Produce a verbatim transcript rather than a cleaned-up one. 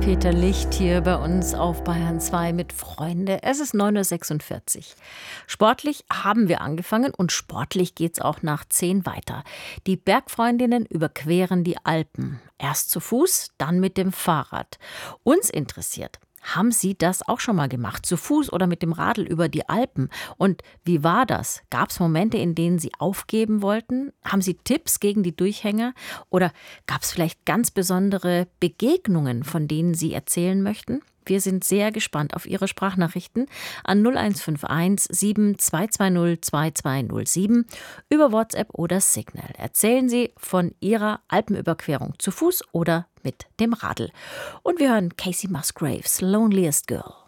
Peter Licht hier bei uns auf Bayern zwei mit Freunde. Es ist neun Uhr sechsundvierzig. Sportlich haben wir angefangen und sportlich geht's auch nach zehn weiter. Die Bergfreundinnen überqueren die Alpen. Erst zu Fuß, dann mit dem Fahrrad. Uns interessiert: Haben Sie das auch schon mal gemacht? Zu Fuß oder mit dem Radl über die Alpen? Und wie war das? Gab es Momente, in denen Sie aufgeben wollten? Haben Sie Tipps gegen die Durchhänger? Oder gab es vielleicht ganz besondere Begegnungen, von denen Sie erzählen möchten? Wir sind sehr gespannt auf Ihre Sprachnachrichten an null eins fünf eins sieben zwei zwei null zwei zwei null sieben über WhatsApp oder Signal. Erzählen Sie von Ihrer Alpenüberquerung zu Fuß oder mit dem Radl. Und wir hören Casey Musgraves, Loneliest Girl.